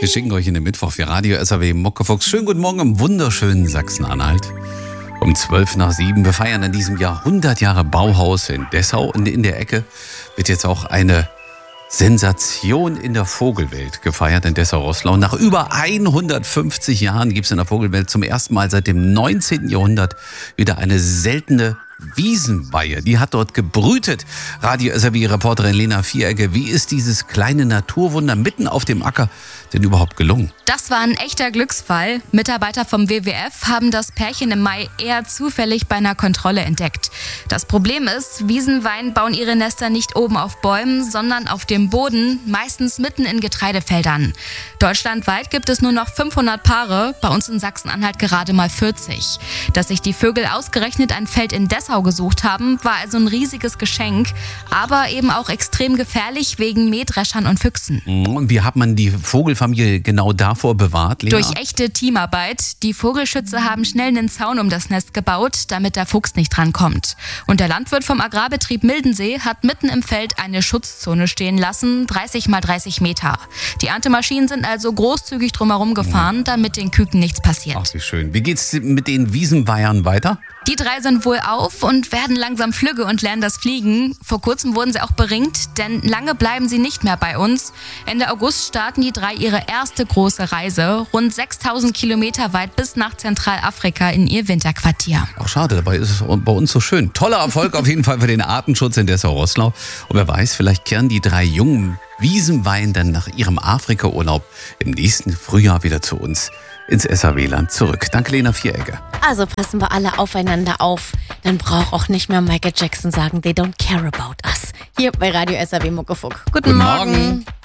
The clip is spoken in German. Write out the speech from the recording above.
Wir schicken euch in den Mittwoch für Radio SAW Muckefuchs. Schönen guten Morgen im wunderschönen Sachsen-Anhalt. Um 7:12. Wir feiern in diesem Jahr 100 Jahre Bauhaus in Dessau. Und in der Ecke wird jetzt auch eine Sensation in der Vogelwelt gefeiert in Dessau-Roßlau. Nach über 150 Jahren gibt es in der Vogelwelt zum ersten Mal seit dem 19. Jahrhundert wieder eine seltene Wiesenweihe. Die hat dort gebrütet. Radio SAW-Reporterin Lena Vieregge, wie ist dieses kleine Naturwunder mitten auf dem Acker denn überhaupt gelungen? Das war ein echter Glücksfall. Mitarbeiter vom WWF haben das Pärchen im Mai eher zufällig bei einer Kontrolle entdeckt. Das Problem ist, Wiesenweihen bauen ihre Nester nicht oben auf Bäumen, sondern auf dem Boden, meistens mitten in Getreidefeldern. Deutschlandweit gibt es nur noch 500 Paare, bei uns in Sachsen-Anhalt gerade mal 40. Dass sich die Vögel ausgerechnet ein Feld in Dessau gesucht haben, war also ein riesiges Geschenk, aber eben auch extrem gefährlich wegen Mähdreschern und Füchsen. Und wie hat man die Vogelfamilie genau davor bewahrt, Lena? Durch echte Teamarbeit. Die Vogelschützer haben schnell einen Zaun um das Nest gebaut, damit der Fuchs nicht drankommt. Und der Landwirt vom Agrarbetrieb Mildensee hat mitten im Feld eine Schutzzone stehen lassen, 30 mal 30 Meter. Die Erntemaschinen sind also großzügig drumherum gefahren, damit den Küken nichts passiert. Ach, wie schön. Wie geht's mit den Wiesenweihern weiter? Die 3 sind wohl auf und werden langsam flügge und lernen das Fliegen. Vor kurzem wurden sie auch beringt, denn lange bleiben sie nicht mehr bei uns. Ende August starten die 3 ihre erste große Reise, rund 6000 Kilometer weit bis nach Zentralafrika in ihr Winterquartier. Ach schade, dabei ist es bei uns so schön. Toller Erfolg auf jeden Fall für den Artenschutz in Dessau-Roßlau. Und wer weiß, vielleicht kehren die 3 jungen Wiesenweihen dann nach ihrem Afrika-Urlaub im nächsten Frühjahr wieder zu uns ins SAW-Land zurück. Danke, Lena Vieregge. Also passen wir alle aufeinander auf. Dann braucht auch nicht mehr Michael Jackson sagen, they don't care about us. Hier bei Radio SAW Muckefuck. Guten Morgen.